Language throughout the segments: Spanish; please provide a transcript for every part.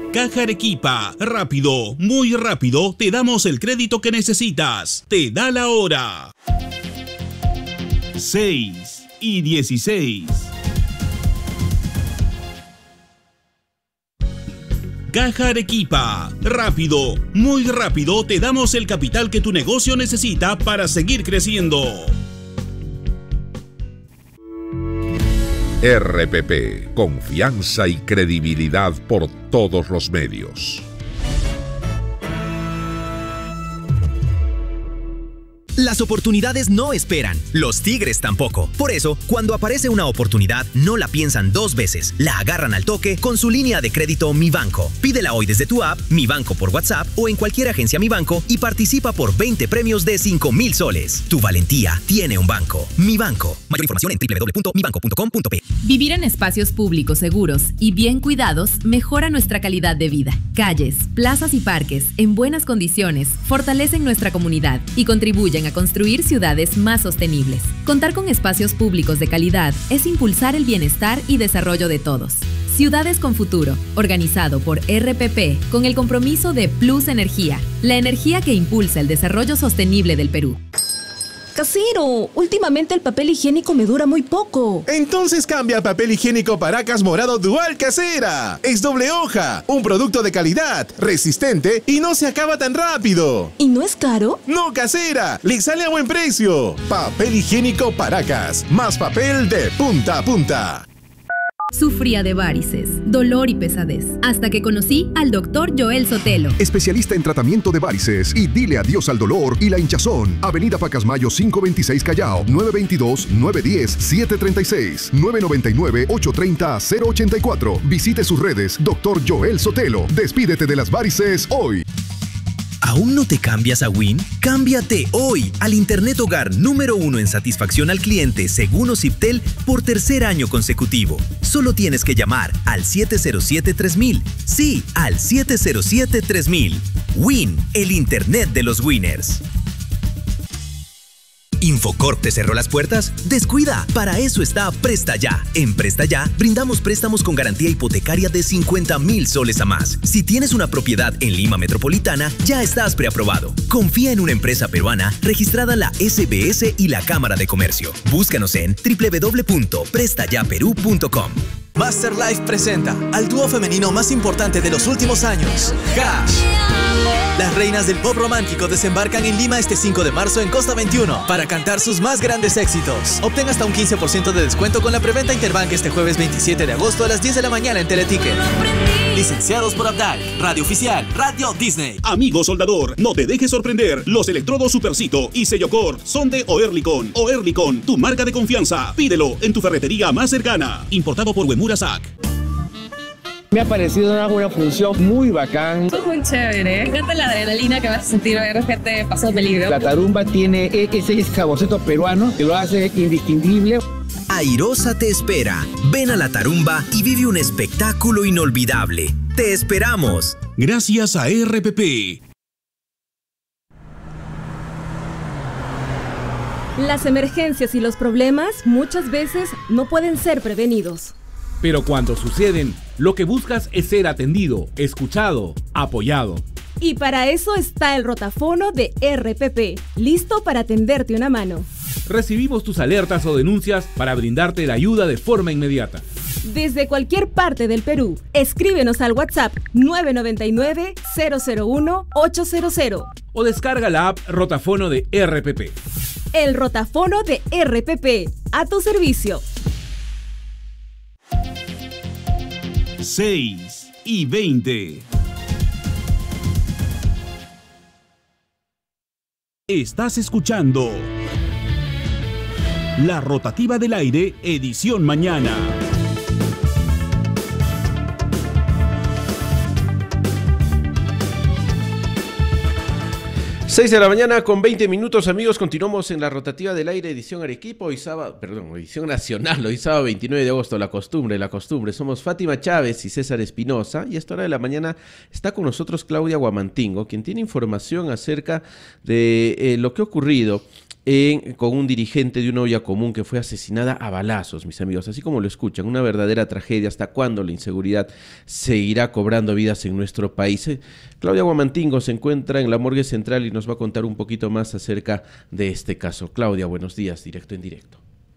Caja Arequipa, rápido, muy rápido, te damos el crédito que necesitas. Te da la hora. 6:16. Caja Arequipa, rápido, muy rápido, te damos el capital que tu negocio necesita para seguir creciendo. RPP, confianza y credibilidad por todos los medios. Las oportunidades no esperan, los tigres tampoco. Por eso, cuando aparece una oportunidad, no la piensan dos veces, la agarran al toque con su línea de crédito Mi Banco. Pídela hoy desde tu app, Mi Banco por WhatsApp o en cualquier agencia Mi Banco y participa por 20 premios de 5,000 soles. Tu valentía tiene un banco. Mi Banco. Mayor información en www.mibanco.com.pe. Vivir en espacios públicos seguros y bien cuidados mejora nuestra calidad de vida. Calles, plazas y parques en buenas condiciones fortalecen nuestra comunidad y contribuyen a construir ciudades más sostenibles. Contar con espacios públicos de calidad es impulsar el bienestar y desarrollo de todos. Ciudades con Futuro, organizado por RPP con el compromiso de Plus Energía, la energía que impulsa el desarrollo sostenible del Perú. Casero, últimamente el papel higiénico me dura muy poco. Entonces cambia a papel higiénico Paracas Morado Dual Casera. Es doble hoja, un producto de calidad, resistente y no se acaba tan rápido. ¿Y no es caro? No, Casera, le sale a buen precio. Papel higiénico Paracas, más papel de punta a punta. Sufría de varices, dolor y pesadez, hasta que conocí al Dr. Joel Sotelo. Especialista en tratamiento de varices y dile adiós al dolor y la hinchazón. Avenida Pacasmayo 526 Callao, 922-910-736, 999-830-084. Visite sus redes, Dr. Joel Sotelo. Despídete de las varices hoy. ¿Aún no te cambias a Win? Cámbiate hoy al Internet Hogar número 1 en satisfacción al cliente según Ociptel por tercer año consecutivo. Solo tienes que llamar al 707-3000. Sí, al 707-3000. Win, el Internet de los winners. ¿Infocorp te cerró las puertas? ¡Descuida! Para eso está Presta Ya. En Presta Ya brindamos préstamos con garantía hipotecaria de 50,000 soles a más. Si tienes una propiedad en Lima Metropolitana, ya estás preaprobado. Confía en una empresa peruana registrada en la SBS y la Cámara de Comercio. Búscanos en www.prestayaperú.com. Masterlife presenta al dúo femenino más importante de los últimos años, Hash. Las reinas del pop romántico desembarcan en Lima este 5 de marzo en Costa 21 para cantar sus más grandes éxitos. Obtén hasta un 15% de descuento con la preventa Interbank este jueves 27 de agosto a las 10 de la mañana en Teleticket. Licenciados por Abdal, Radio Oficial, Radio Disney. Amigo soldador, no te dejes sorprender. Los electrodos Supercito y Sellocor son de Oerlikon. Oerlikon, tu marca de confianza. Pídelo en tu ferretería más cercana. Importado por Uemura SAC. Me ha parecido una función muy bacán. Es muy chévere. Me encanta la adrenalina que vas a sentir ver gente pasó peligro. La tarumba tiene ese saborcito peruano que lo hace indistinguible. Airosa te espera. Ven a la tarumba y vive un espectáculo inolvidable. ¡Te esperamos! Gracias a RPP. Las emergencias y los problemas muchas veces no pueden ser prevenidos. Pero cuando suceden, lo que buscas es ser atendido, escuchado, apoyado. Y para eso está el rotafono de RPP, listo para tenderte una mano. Recibimos tus alertas o denuncias para brindarte la ayuda de forma inmediata. Desde cualquier parte del Perú, escríbenos al WhatsApp 999-001-800. O descarga la app Rotafono de RPP. El rotafono de RPP, a tu servicio. 6:20. Estás escuchando La Rotativa del Aire, edición mañana. 6 de la mañana con 20 minutos, amigos. Continuamos en la Rotativa del Aire, edición Arequipa, edición nacional, hoy sábado 29 de agosto. La costumbre. Somos Fátima Chávez y César Espinosa, y a esta hora de la mañana está con nosotros Claudia Guamantingo, quien tiene información acerca de lo que ha ocurrido con un dirigente de una olla común que fue asesinada a balazos, mis amigos, así como lo escuchan, una verdadera tragedia. ¿Hasta cuándo la inseguridad seguirá cobrando vidas en nuestro país? Claudia Guamantingo se encuentra en la morgue central y nos va a contar un poquito más acerca de este caso. Claudia, buenos días, directo en directo.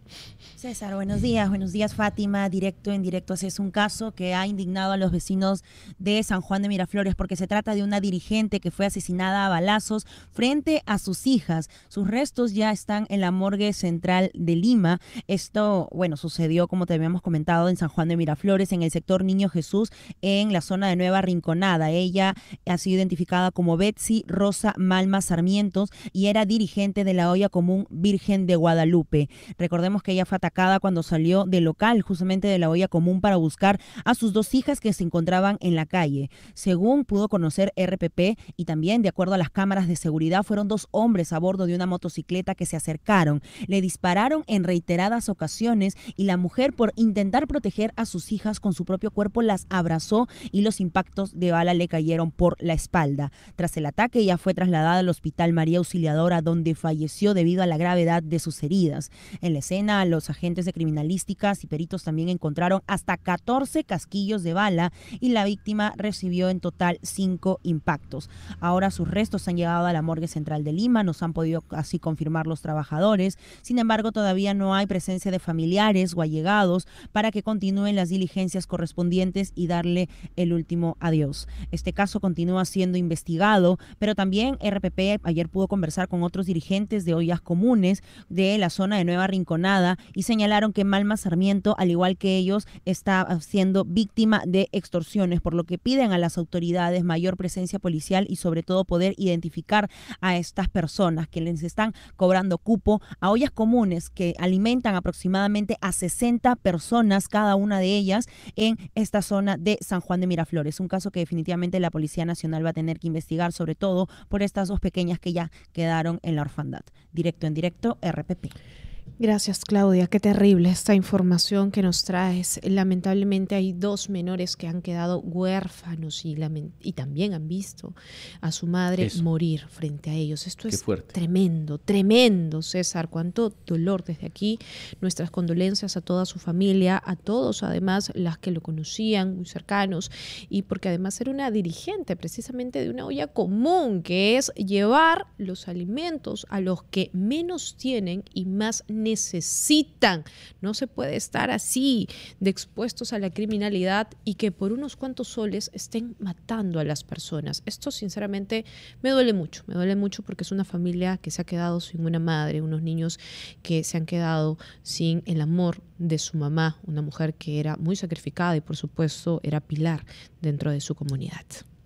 César, buenos días Fátima, directo en directo. Ese es un caso que ha indignado a los vecinos de San Juan de Miraflores porque se trata de una dirigente que fue asesinada a balazos frente a sus hijas. Sus restos ya están en la morgue central de Lima. Esto, sucedió, como te habíamos comentado, en San Juan de Miraflores, en el sector Niño Jesús, en la zona de Nueva Rinconada. Ella ha sido identificada como Betsy Rosa Malma Sarmientos y era dirigente de la olla común Virgen de Guadalupe. Recordemos que ella fue atacada cuando salió del local, justamente de la olla común, para buscar a sus 2 hijas que se encontraban en la calle. Según pudo conocer RPP y también de acuerdo a las cámaras de seguridad, fueron 2 hombres a bordo de una motocicleta que se acercaron, le dispararon en reiteradas ocasiones y la mujer, por intentar proteger a sus hijas con su propio cuerpo, las abrazó y los impactos de bala le cayeron por la espalda. Tras el ataque, ella fue trasladada al Hospital María Auxiliadora, donde falleció debido a la gravedad de sus heridas. En la escena, los agentes de criminalísticas y peritos también encontraron hasta 14 casquillos de bala y la víctima recibió en total 5 impactos. Ahora sus restos han llegado a la morgue central de Lima, nos han podido así confirmar los trabajadores. Sin embargo, todavía no hay presencia de familiares o allegados para que continúen las diligencias correspondientes y darle el último adiós. Este caso continúa siendo investigado, pero también RPP ayer pudo conversar con otros dirigentes de ollas comunes de la zona de Nueva Rinconada y señalaron que Malma Sarmiento, al igual que ellos, está siendo víctima de extorsiones, por lo que piden a las autoridades mayor presencia policial y sobre todo poder identificar a estas personas que les están cobrando cupo a ollas comunes que alimentan aproximadamente a 60 personas cada una de ellas en esta zona de San Juan de Miraflores. Un caso que definitivamente la Policía Nacional va a tener que investigar, sobre todo por estas 2 pequeñas que ya quedaron en la orfandad. Directo en directo, RPP. Gracias, Claudia. Qué terrible esta información que nos traes. Lamentablemente hay 2 menores que han quedado huérfanos y también han visto a su madre morir frente a ellos. Esto es tremendo, tremendo, César. Cuánto dolor desde aquí. Nuestras condolencias a toda su familia, a todos además las que lo conocían, muy cercanos, y porque además era una dirigente precisamente de una olla común, que es llevar los alimentos a los que menos tienen y más necesitan. No se puede estar así de expuestos a la criminalidad y que por unos cuantos soles estén matando a las personas. Esto sinceramente me duele mucho porque es una familia que se ha quedado sin una madre, unos niños que se han quedado sin el amor de su mamá, una mujer que era muy sacrificada y por supuesto era pilar dentro de su comunidad.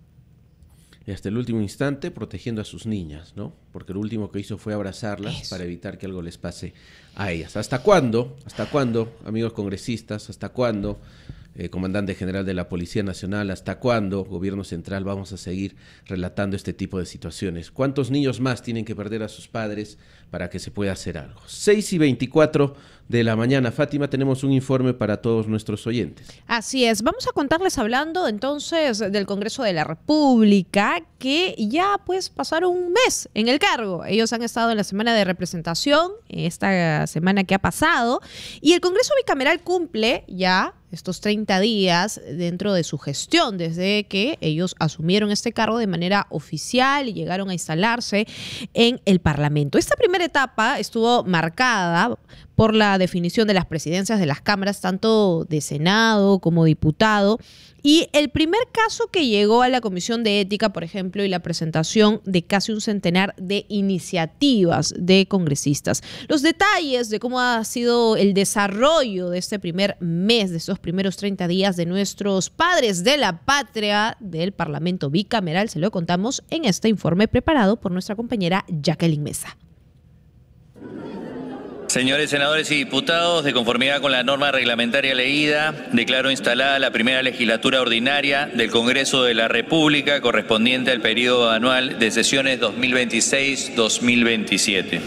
Y hasta el último instante protegiendo a sus niñas, ¿no? Porque lo último que hizo fue abrazarlas para evitar que algo les pase a ellas. ¿Hasta cuándo, amigos congresistas? ¿Hasta cuándo, comandante general de la Policía Nacional? ¿Hasta cuándo, gobierno central, vamos a seguir relatando este tipo de situaciones? ¿Cuántos niños más tienen que perder a sus padres para que se pueda hacer algo? 6:24 de la mañana. Fátima, tenemos un informe para todos nuestros oyentes. Así es, vamos a contarles hablando entonces del Congreso de la República, que ya pues pasaron un mes en el cargo. Ellos han estado en la semana de representación, esta semana que ha pasado, y el Congreso bicameral cumple ya estos 30 días dentro de su gestión, desde que ellos asumieron este cargo de manera oficial y llegaron a instalarse en el Parlamento. Esta primera etapa estuvo marcada por la definición de las presidencias de las cámaras, tanto de Senado como diputado, y el primer caso que llegó a la Comisión de Ética, por ejemplo, y la presentación de casi un centenar de iniciativas de congresistas. Los detalles de cómo ha sido el desarrollo de este primer mes, de estos primeros 30 días de nuestros padres de la patria del Parlamento bicameral, se lo contamos en este informe preparado por nuestra compañera Jacqueline Mesa. Señores senadores y diputados, de conformidad con la norma reglamentaria leída, declaro instalada la primera legislatura ordinaria del Congreso de la República correspondiente al periodo anual de sesiones 2026-2027.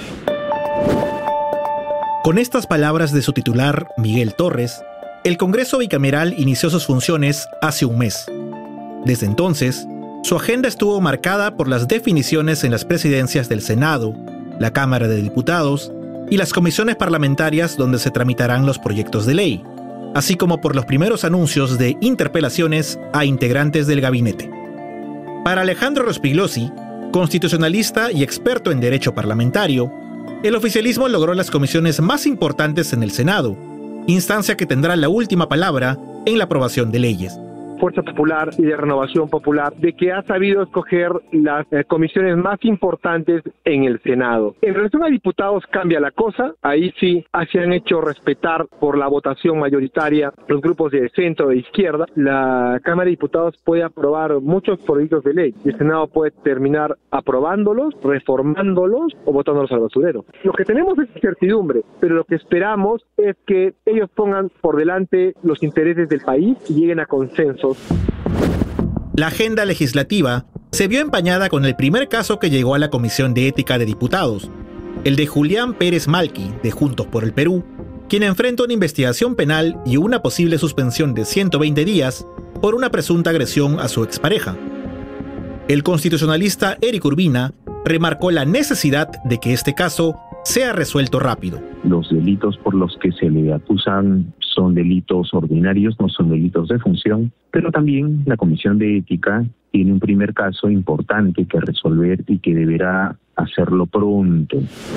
Con estas palabras de su titular, Miguel Torres, el Congreso bicameral inició sus funciones hace un mes. Desde entonces, su agenda estuvo marcada por las definiciones en las presidencias del Senado, la Cámara de Diputados y las comisiones parlamentarias donde se tramitarán los proyectos de ley, así como por los primeros anuncios de interpelaciones a integrantes del gabinete. Para Alejandro Rospigliosi, constitucionalista y experto en derecho parlamentario, el oficialismo logró las comisiones más importantes en el Senado, instancia que tendrá la última palabra en la aprobación de leyes. Fuerza Popular y de Renovación Popular, de que ha sabido escoger las comisiones más importantes en el Senado. En relación a diputados cambia la cosa, ahí sí se han hecho respetar por la votación mayoritaria los grupos de centro e izquierda. La Cámara de Diputados puede aprobar muchos proyectos de ley y el Senado puede terminar aprobándolos, reformándolos o botándolos al basurero. Lo que tenemos es incertidumbre, pero lo que esperamos es que ellos pongan por delante los intereses del país y lleguen a consenso. La agenda legislativa se vio empañada con el primer caso que llegó a la Comisión de Ética de Diputados, el de Julián Pérez Malqui, de Juntos por el Perú, quien enfrenta una investigación penal y una posible suspensión de 120 días por una presunta agresión a su expareja. El constitucionalista Eric Urbina remarcó la necesidad de que este caso sea resuelto rápido. Los delitos por los que se le acusan son delitos ordinarios, no son delitos de función, pero también la Comisión de Ética tiene un primer caso importante que resolver y que deberá hacerlo pronto.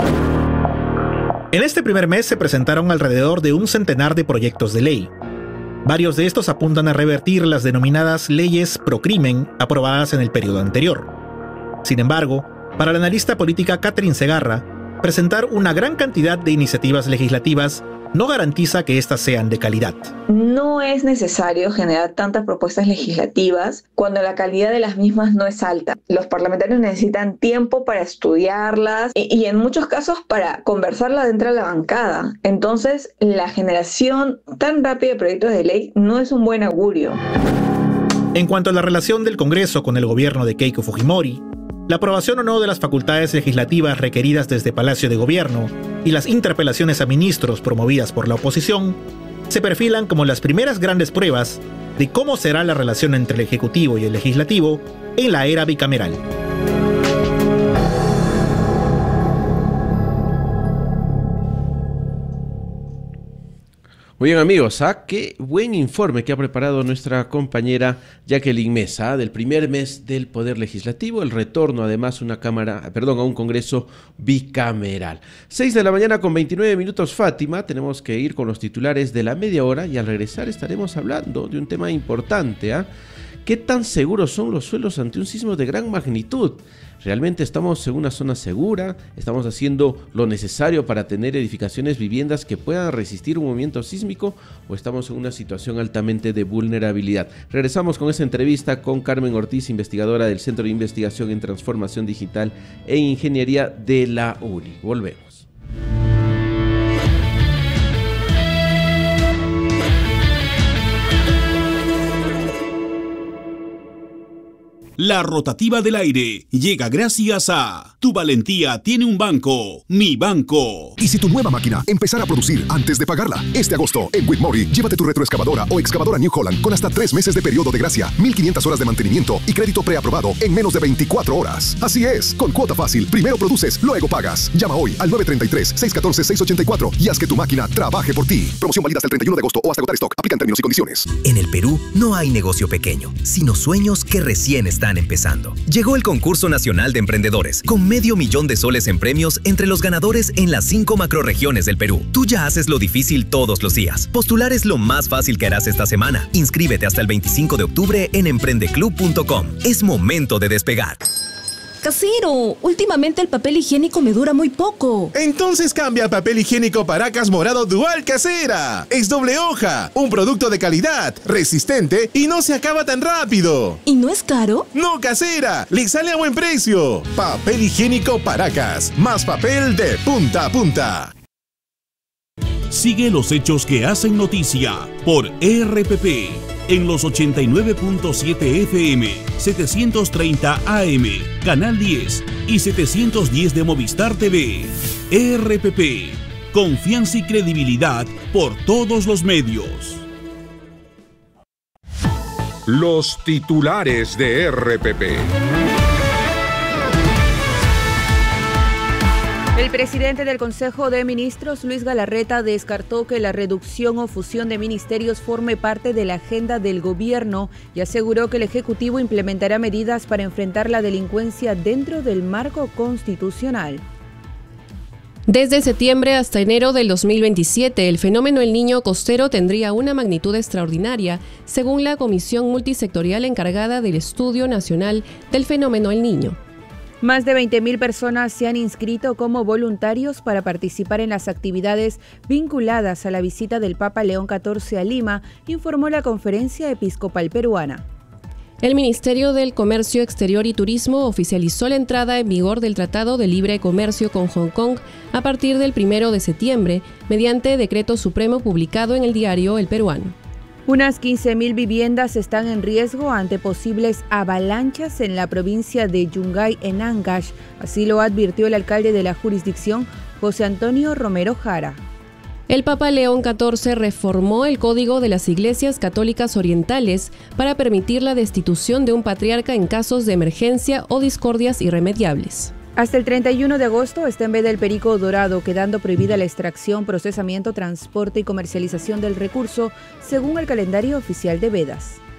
En este primer mes se presentaron alrededor de un centenar de proyectos de ley. Varios de estos apuntan a revertir las denominadas leyes pro-crimen aprobadas en el periodo anterior. Sin embargo, para la analista política Catherine Segarra, presentar una gran cantidad de iniciativas legislativas no garantiza que éstas sean de calidad. No es necesario generar tantas propuestas legislativas cuando la calidad de las mismas no es alta. Los parlamentarios necesitan tiempo para estudiarlas y en muchos casos para conversarlas dentro de la bancada. Entonces, la generación tan rápida de proyectos de ley no es un buen augurio. En cuanto a la relación del Congreso con el gobierno de Keiko Fujimori, la aprobación o no de las facultades legislativas requeridas desde Palacio de Gobierno y las interpelaciones a ministros promovidas por la oposición se perfilan como las primeras grandes pruebas de cómo será la relación entre el Ejecutivo y el Legislativo en la era bicameral. Muy bien, amigos, qué buen informe que ha preparado nuestra compañera Jacqueline Mesa del primer mes del Poder Legislativo, el retorno además a un Congreso bicameral. 6 de la mañana con 29 minutos, Fátima, tenemos que ir con los titulares de la media hora y al regresar estaremos hablando de un tema importante. ¿Qué tan seguros son los suelos ante un sismo de gran magnitud? ¿Realmente estamos en una zona segura? ¿Estamos haciendo lo necesario para tener edificaciones, viviendas que puedan resistir un movimiento sísmico? ¿O estamos en una situación altamente de vulnerabilidad? Regresamos con esa entrevista con Carmen Ortiz, investigadora del Centro de Investigación en Transformación Digital e Ingeniería de la UNI. Volvemos. La rotativa del aire llega gracias a Tu valentía tiene un banco, Mi Banco. ¿Y si tu nueva máquina empezara a producir antes de pagarla? Este agosto, en Whitmore, llévate tu retroexcavadora o excavadora New Holland con hasta 3 meses de periodo de gracia, 1.500 horas de mantenimiento y crédito preaprobado en menos de 24 horas. Así es, con cuota fácil, primero produces, luego pagas. Llama hoy al 933-614-684 y haz que tu máquina trabaje por ti. Promoción válida hasta el 31 de agosto o hasta agotar stock. Aplican términos y condiciones. En el Perú no hay negocio pequeño, sino sueños que recién están empezando. Llegó el Concurso Nacional de Emprendedores, con $500,000 de soles en premios entre los ganadores en las 5 macrorregiones del Perú. Tú ya haces lo difícil todos los días. Postular es lo más fácil que harás esta semana. Inscríbete hasta el 25 de octubre en emprendeclub.com. Es momento de despegar. Casero, últimamente el papel higiénico me dura muy poco. Entonces cambia a papel higiénico Paracas Morado Dual Casera. Es doble hoja, un producto de calidad, resistente y no se acaba tan rápido. ¿Y no es caro? No, Casera, le sale a buen precio. Papel higiénico Paracas, más papel de punta a punta. Sigue los hechos que hacen noticia por RPP en los 89.7 FM, 730 AM, Canal 10 y 710 de Movistar TV. RPP, confianza y credibilidad por todos los medios. Los titulares de RPP. El presidente del Consejo de Ministros, Luis Galarreta, descartó que la reducción o fusión de ministerios forme parte de la agenda del gobierno y aseguró que el Ejecutivo implementará medidas para enfrentar la delincuencia dentro del marco constitucional. Desde septiembre hasta enero del 2027, el fenómeno El Niño costero tendría una magnitud extraordinaria, según la Comisión Multisectorial encargada del Estudio Nacional del Fenómeno El Niño. Más de 20.000 personas se han inscrito como voluntarios para participar en las actividades vinculadas a la visita del Papa León XIV a Lima, informó la Conferencia Episcopal Peruana. El Ministerio del Comercio Exterior y Turismo oficializó la entrada en vigor del Tratado de Libre Comercio con Hong Kong a partir del 1 de septiembre, mediante decreto supremo publicado en el diario El Peruano. Unas 15.000 viviendas están en riesgo ante posibles avalanchas en la provincia de Yungay, en Ancash. Así lo advirtió el alcalde de la jurisdicción, José Antonio Romero Jara. El Papa León XIV reformó el Código de las Iglesias Católicas Orientales para permitir la destitución de un patriarca en casos de emergencia o discordias irremediables. Hasta el 31 de agosto está en veda el perico dorado, quedando prohibida la extracción, procesamiento, transporte y comercialización del recurso, según el calendario oficial de vedas.